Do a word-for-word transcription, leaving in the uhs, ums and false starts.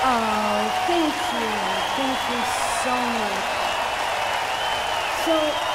Oh, thank you. Thank you so much. So,